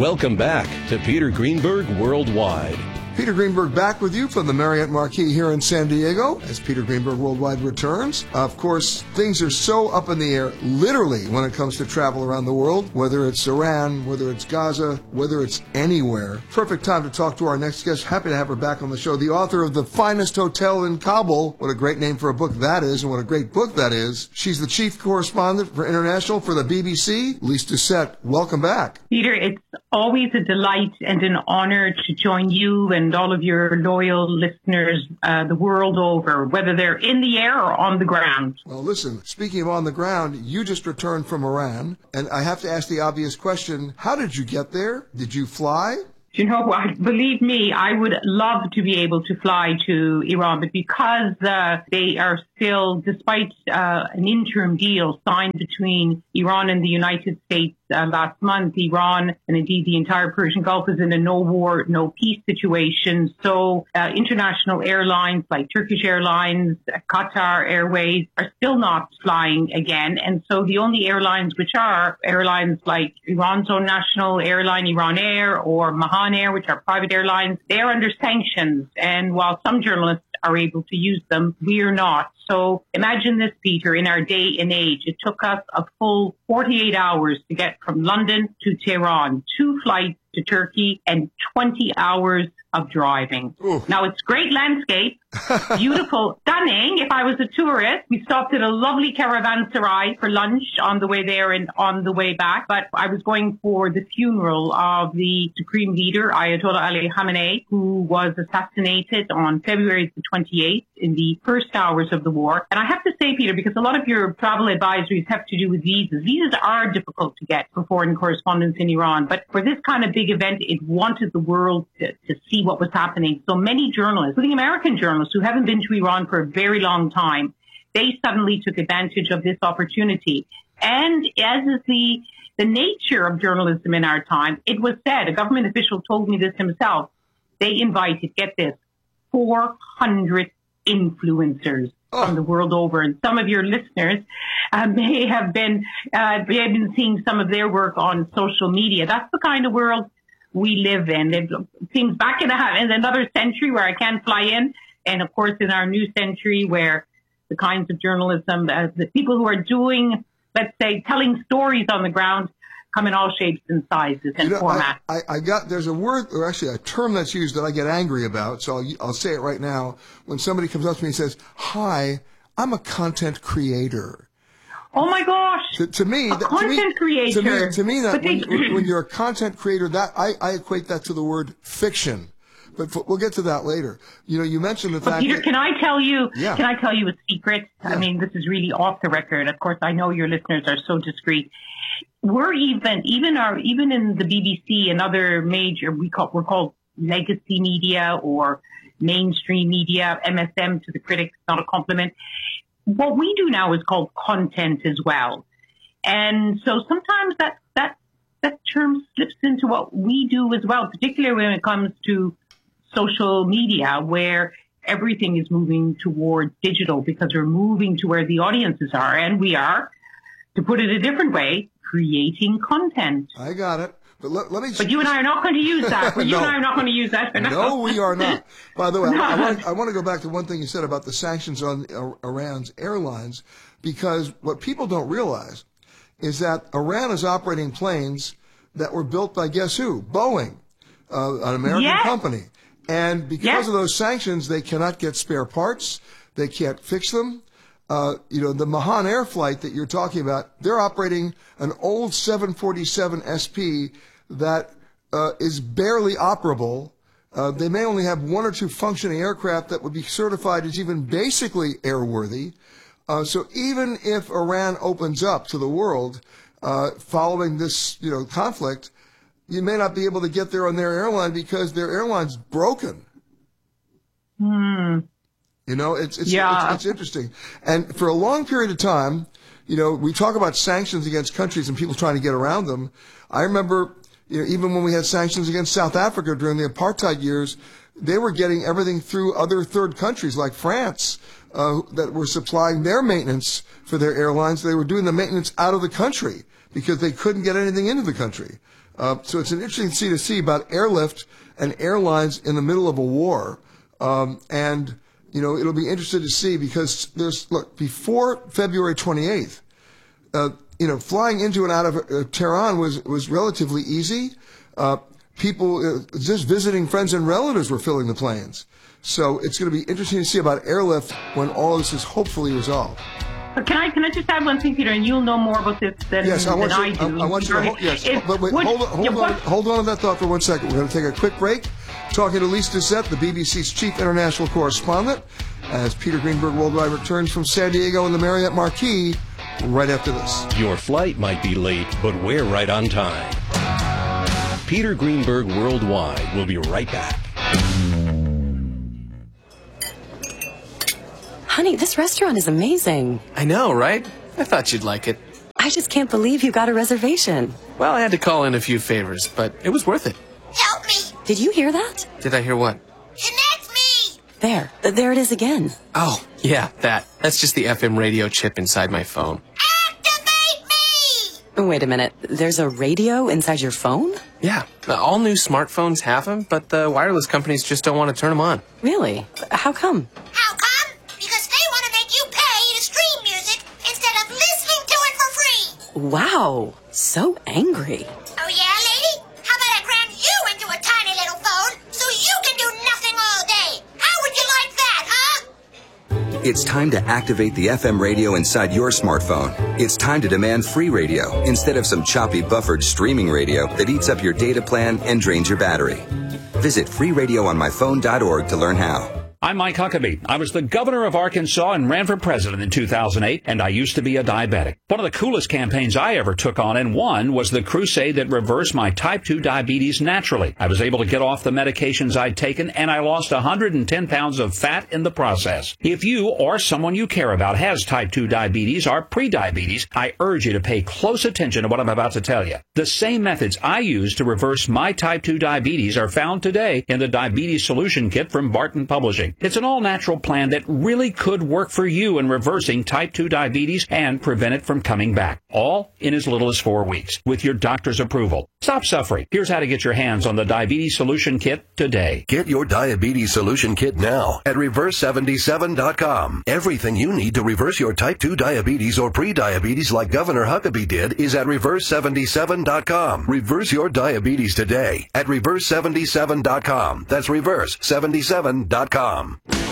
Welcome back to Peter Greenberg Worldwide. Peter Greenberg back with you from the Marriott Marquis here in San Diego as Peter Greenberg Worldwide returns. Of course, things are so up in the air, literally, when it comes to travel around the world, whether it's Iran, whether it's Gaza, whether it's anywhere. Perfect time to talk to our next guest. Happy to have her back on the show. The author of The Finest Hotel in Kabul. What a great name for a book that is, and what a great book that is. She's the chief correspondent for international for the BBC. Lise Doucette, welcome back. Peter, it's always a delight and an honor to join you and all of your loyal listeners the world over, whether they're in the air or on the ground. Well, listen, speaking of on the ground, you just returned from Iran, and I have to ask the obvious question, how did you get there? Did you fly? You know what? Believe me, I would love to be able to fly to Iran, but because they are still, despite an interim deal signed between Iran and the United States last month, Iran and indeed the entire Persian Gulf is in a no war, no peace situation. So international airlines like Turkish Airlines, Qatar Airways are still not flying again. And so the only airlines which are airlines like Iran's own national airline, Iran Air, or Mahan Air, which are private airlines, they're under sanctions. And while some journalists are able to use them, we are not. So imagine this, Peter, in our day and age, it took us a full 48 hours to get from London to Tehran, 2 flights to Turkey, and 20 hours of driving. Ooh. Now, it's great landscape, beautiful, stunning. If I was a tourist, we stopped at a lovely caravanserai for lunch on the way there and on the way back. But I was going for the funeral of the supreme leader, Ayatollah Ali Khamenei, who was assassinated on February the 28th in the first hours of the war. And I have to say, Peter, because a lot of your travel advisories have to do with visas. Visas are difficult to get for foreign correspondents in Iran. But for this kind of big event, it wanted the world to see what was happening. So many journalists, including American journalists who haven't been to Iran for a very long time, they suddenly took advantage of this opportunity. And as is the nature of journalism in our time, it was said, a government official told me this himself, they invited, get this, 400 influencers from the world over. And some of your listeners may have been seeing some of their work on social media. That's the kind of world we live in. It seems back in another century where I can't fly in. And of course, in our new century where the kinds of journalism, the people who are doing, let's say, telling stories on the ground come in all shapes and sizes and formats. There's a word, or actually a term that's used that I get angry about, so I'll say it right now. When somebody comes up to me and says, "Hi, I'm a content creator." Oh my gosh! To me, content creator. To me, that when you're a content creator, that I equate that to the word fiction. But we'll get to that later. You know, you mentioned the fact. Peter, that, can I tell you? Yeah. Can I tell you a secret? Yeah. I mean, this is really off the record. Of course, I know your listeners are so discreet. We're even in the BBC and other major we're called legacy media or mainstream media. MSM to the critics, not a compliment. What we do now is called content as well, and so sometimes that term slips into what we do as well, particularly when it comes to social media, where everything is moving towards digital because we're moving to where the audiences are, and we are, to put it a different way, creating content. I got it. But let me. But you and I are not going to use that. You and I are not going to use that. No, we are not. By the way, I want to go back to one thing you said about the sanctions on Iran's airlines, because what people don't realize is that Iran is operating planes that were built by guess who? Boeing, an American company. And because of those sanctions, they cannot get spare parts. They can't fix them. The Mahan Air flight that you're talking about, they're operating an old 747 SP that is barely operable. They may only have 1 or 2 functioning aircraft that would be certified as even basically airworthy. So even if Iran opens up to the world following this conflict, you may not be able to get there on their airline because their airline's broken. It's interesting. And for a long period of time, we talk about sanctions against countries and people trying to get around them. I remember, even when we had sanctions against South Africa during the apartheid years, they were getting everything through other third countries like France that were supplying their maintenance for their airlines. They were doing the maintenance out of the country because they couldn't get anything into the country. So it's an interesting thing to see about airlift and airlines in the middle of a war. And, it'll be interesting to see because before February 28th, flying into and out of Tehran was relatively easy. People just visiting friends and relatives were filling the planes. So it's going to be interesting to see about airlift when all of this is hopefully resolved. But can I just add one thing, Peter, and you'll know more about this than I do. I want you to hold on to that thought for 1 second. We're going to take a quick break. Talking to Lise Doucette, the BBC's chief international correspondent, as Peter Greenberg Worldwide returns from San Diego in the Marriott Marquis right after this. Your flight might be late, but we're right on time. Peter Greenberg Worldwide will be right back. Honey, this restaurant is amazing. I know, right? I thought you'd like it. I just can't believe you got a reservation. Well, I had to call in a few favors, but it was worth it. Help me! Did you hear that? Did I hear what? Connect me! There it is again. Oh, yeah, that. That's just the FM radio chip inside my phone. Activate me! Wait a minute. There's a radio inside your phone? Yeah, all new smartphones have them, but the wireless companies just don't want to turn them on. Really? How come? How come? Because they want to make you pay to stream music instead of listening to it for free. Wow. So angry. Oh yeah, lady? How about I cram you into a tiny little phone so you can do nothing all day? How would you like that, huh? It's time to activate the FM radio inside your smartphone. It's time to demand free radio instead of some choppy buffered streaming radio that eats up your data plan and drains your battery. Visit freeradioonmyphone.org to learn how. I'm Mike Huckabee. I was the governor of Arkansas and ran for president in 2008, and I used to be a diabetic. One of the coolest campaigns I ever took on and won was the crusade that reversed my type 2 diabetes naturally. I was able to get off the medications I'd taken, and I lost 110 pounds of fat in the process. If you or someone you care about has type 2 diabetes or prediabetes, I urge you to pay close attention to what I'm about to tell you. The same methods I used to reverse my type 2 diabetes are found today in the Diabetes Solution Kit from Barton Publishing. It's an all-natural plan that really could work for you in reversing type 2 diabetes and prevent it from coming back, all in as little as 4 weeks, with your doctor's approval. Stop suffering. Here's how to get your hands on the Diabetes Solution Kit today. Get your Diabetes Solution Kit now at Reverse77.com. Everything you need to reverse your type 2 diabetes or pre-diabetes like Governor Huckabee did is at Reverse77.com. Reverse your diabetes today at Reverse77.com. That's Reverse77.com.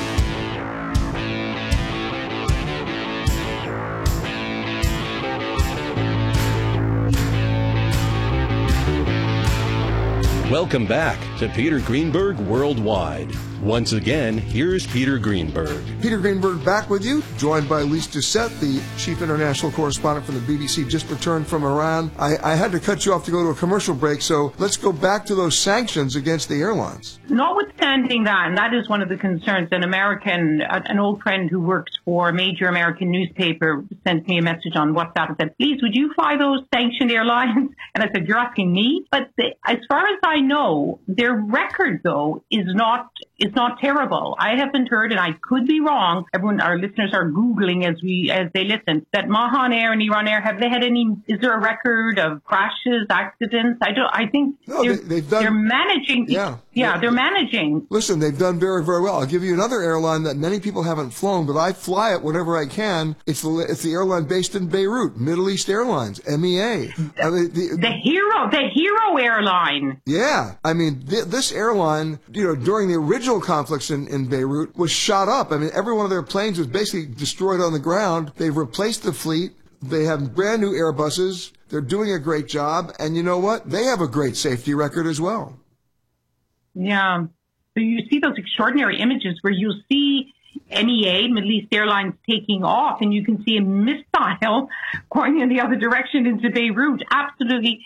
Welcome back to Peter Greenberg Worldwide. Once again, here's Peter Greenberg. Peter Greenberg back with you, joined by Lise Doucette, the chief international correspondent from the BBC, just returned from Iran. I had to cut you off to go to a commercial break, so let's go back to those sanctions against the airlines. Notwithstanding that, and that is one of the concerns, an old friend who works for a major American newspaper sent me a message on WhatsApp and said, please, would you fly those sanctioned airlines? And I said, you're asking me? But as far as I know, their record, though, is not terrible. I haven't heard, and I could be wrong. Our listeners are Googling as they listen, that Mahan Air and Iran Air, have they had is there a record of crashes, accidents? I think they're managing. They're managing. Listen, they've done very, very well. I'll give you another airline that many people haven't flown, but I fly it whenever I can. It's the airline based in Beirut, Middle East Airlines, MEA. The Hero airline. Yeah. I mean, this airline, during the original conflicts in Beirut was shot up. I mean, every one of their planes was basically destroyed on the ground. They've replaced the fleet. They have brand new Airbuses. They're doing a great job. And you know what? They have a great safety record as well. Yeah. So you see those extraordinary images where you see MEA, Middle East Airlines, taking off, and you can see a missile going in the other direction into Beirut. Absolutely.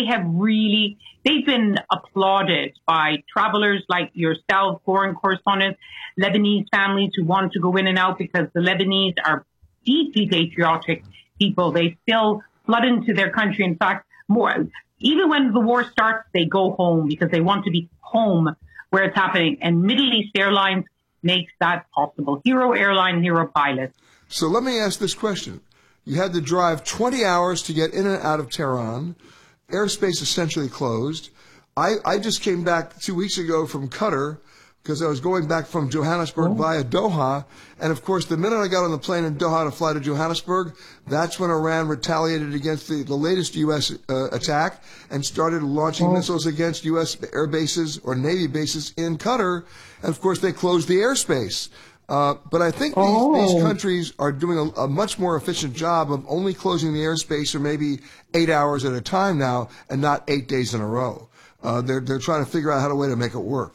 They've been applauded by travelers like yourself, foreign correspondents, Lebanese families who want to go in and out because the Lebanese are deeply patriotic people. They still flood into their country. In fact, more, even when the war starts, they go home because they want to be home where it's happening. And Middle East Airlines makes that possible. Hero airline, hero pilot. So let me ask this question. You had to drive 20 hours to get in and out of Tehran. airspace essentially closed. I just came back 2 weeks ago from Qatar because I was going back from Johannesburg via Doha. And, of course, the minute I got on the plane in Doha to fly to Johannesburg, that's when Iran retaliated against the latest U.S. Attack and started launching missiles against U.S. air bases or Navy bases in Qatar. And, of course, they closed the airspace. But I think these countries are doing a much more efficient job of only closing the airspace for maybe 8 hours at a time now and not 8 days in a row. They're trying to figure out how to way to make it work.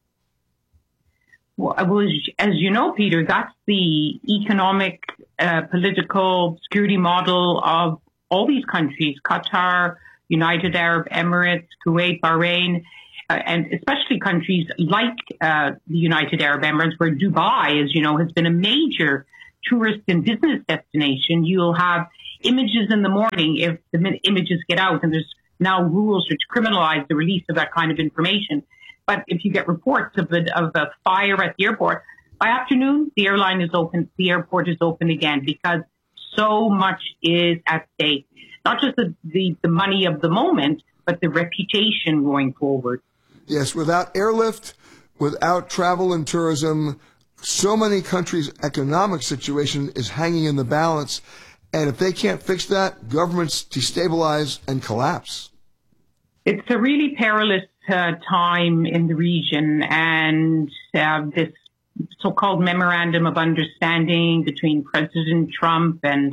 Well, as you know, Peter, that's the economic, political security model of all these countries, Qatar, United Arab Emirates, Kuwait, Bahrain, and especially countries like the United Arab Emirates, where Dubai, as you know, has been a major tourist and business destination. You'll have images in the morning if the images get out, and there's now rules which criminalize the release of that kind of information. But if you get reports of a fire at the airport, by afternoon, the airline is open, the airport is open again, because so much is at stake. Not just the money of the moment, but the reputation going forward. Yes, without airlift, without travel and tourism, so many countries' economic situation is hanging in the balance. And if they can't fix that, governments destabilize and collapse. It's a really perilous time in the region, and this so-called memorandum of understanding between President Trump and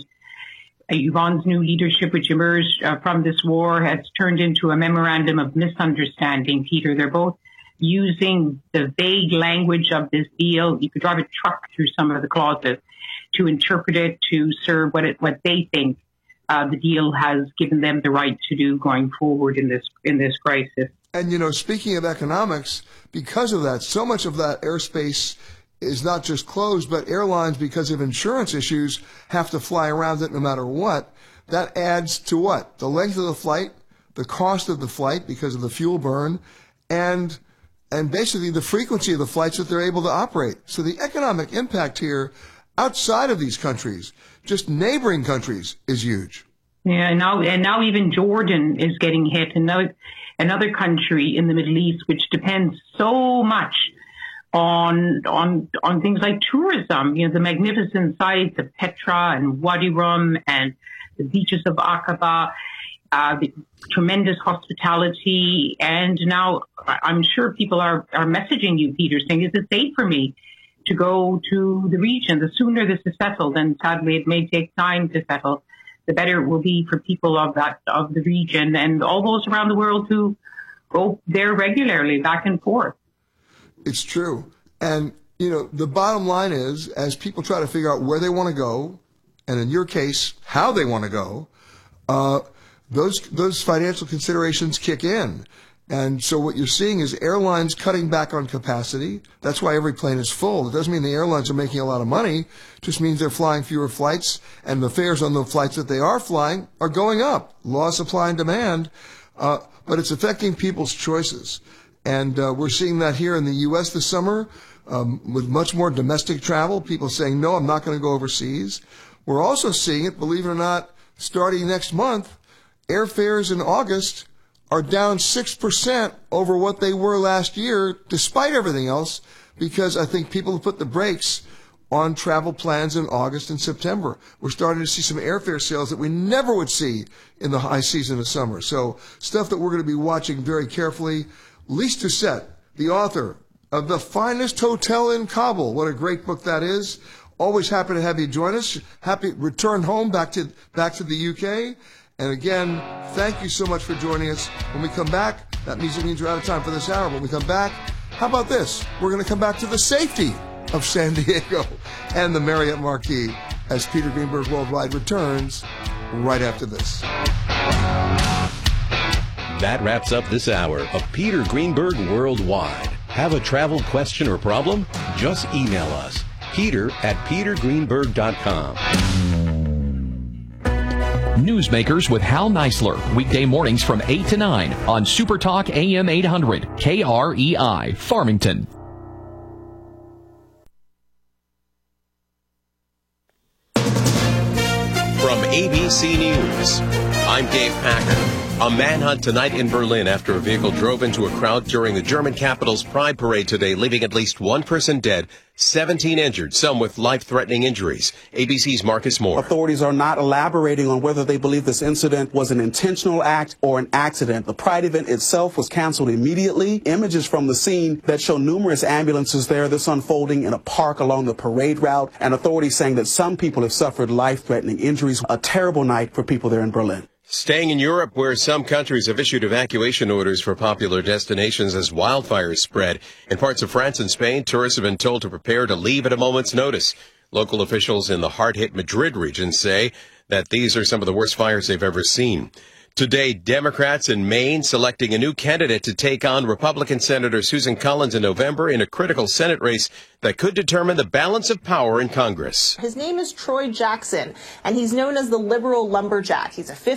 Iran's new leadership, which emerged from this war, has turned into a memorandum of misunderstanding, Peter. They're both using the vague language of this deal. You could drive a truck through some of the clauses to interpret it to serve what they think the deal has given them the right to do going forward in this crisis. And, you know, speaking of economics, because of that, so much of that airspace is not just closed, but airlines, because of insurance issues, have to fly around it no matter what. That adds to what? The length of the flight, the cost of the flight because of the fuel burn, and basically the frequency of the flights that they're able to operate. So the economic impact here outside of these countries, just neighboring countries, is huge. Yeah, now even Jordan is getting hit, and now another country in the Middle East which depends so much on things like tourism. You know, the magnificent sights of Petra and Wadi Rum and the beaches of Aqaba, the tremendous hospitality, and now I'm sure people are messaging you, Peter, saying, "Is it safe for me to go to the region?" The sooner this is settled, and sadly it may take time to settle, the better it will be for people of the region and all those around the world who go there regularly, back and forth. It's true. And, you know, the bottom line is, as people try to figure out where they want to go, and in your case, how they want to go, those financial considerations kick in. And so what you're seeing is airlines cutting back on capacity. That's why every plane is full. It doesn't mean the airlines are making a lot of money. It just means they're flying fewer flights, and the fares on the flights that they are flying are going up. Law of supply and demand. But it's affecting people's choices. And we're seeing that here in the U.S. this summer with much more domestic travel, people saying, no, I'm not going to go overseas. We're also seeing it, believe it or not, starting next month, airfares in August are down 6% over what they were last year, despite everything else, because I think people have put the brakes on travel plans in August and September. We're starting to see some airfare sales that we never would see in the high season of summer. So stuff that we're going to be watching very carefully. Lise Doucette, the author of The Finest Hotel in Kabul. What a great book that is. Always happy to have you join us. Happy return home back to the UK. And again, thank you so much for joining us. When we come back, that means we're out of time for this hour. When we come back, how about this? We're going to come back to the safety of San Diego and the Marriott Marquis as Peter Greenberg Worldwide returns right after this. That wraps up this hour of Peter Greenberg Worldwide. Have a travel question or problem? Just email us, peter@petergreenberg.com. Newsmakers with Hal Neisler, weekday mornings from 8 to 9 on Super Talk AM 800, KREI, Farmington. From ABC News, I'm Dave Packer. A manhunt tonight in Berlin after a vehicle drove into a crowd during the German capital's Pride Parade today, leaving at least one person dead, 17 injured, some with life-threatening injuries. ABC's Marcus Moore. Authorities are not elaborating on whether they believe this incident was an intentional act or an accident. The Pride event itself was canceled immediately. Images from the scene that show numerous ambulances there, this unfolding in a park along the parade route, and authorities saying that some people have suffered life-threatening injuries. A terrible night for people there in Berlin. Staying in Europe, where some countries have issued evacuation orders for popular destinations as wildfires spread. In parts of France and Spain, tourists have been told to prepare to leave at a moment's notice. Local officials in the hard-hit Madrid region say that these are some of the worst fires they've ever seen. Today, Democrats in Maine selecting a new candidate to take on Republican Senator Susan Collins in November in a critical Senate race that could determine the balance of power in Congress. His name is Troy Jackson, and he's known as the liberal lumberjack. He's a